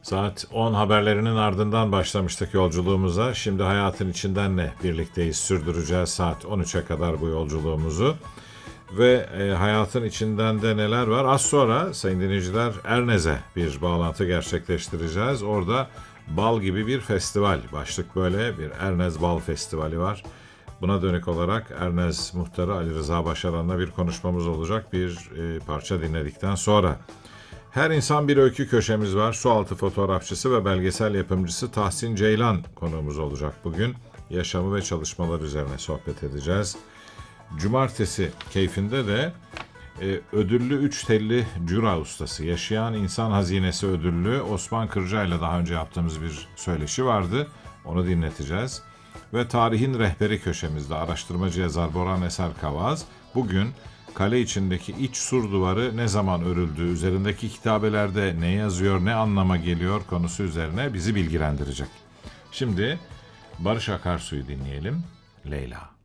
Saat 10 haberlerinin ardından başlamıştık yolculuğumuza. Şimdi hayatın içindenle birlikteyiz, sürdüreceğiz saat 13'e kadar bu yolculuğumuzu. Ve hayatın içinden de neler var? Az sonra sayın dinleyiciler Ernez'e bir bağlantı gerçekleştireceğiz. Orada bal gibi bir festival, başlık böyle, bir Ernez Bal Festivali var. Buna dönük olarak Ernez Muhtarı Ali Rıza Başaran'la bir konuşmamız olacak bir parça dinledikten sonra. Her insan bir öykü köşemiz var. Sualtı fotoğrafçısı ve belgesel yapımcısı Tahsin Ceylan konuğumuz olacak bugün. Yaşamı ve çalışmalar üzerine sohbet edeceğiz. Cumartesi keyfinde de ödüllü 3 telli cura ustası, Yaşayan İnsan Hazinesi ödüllü Osman Kırca'yla daha önce yaptığımız bir söyleşi vardı. Onu dinleteceğiz. Ve tarihin rehberi köşemizde araştırmacı yazar Boran Eser Kavaz bugün kale içindeki iç sur duvarı ne zaman örüldü, üzerindeki kitabelerde ne yazıyor, ne anlama geliyor konusu üzerine bizi bilgilendirecek. Şimdi Barış Akarsu'yu dinleyelim. Leyla.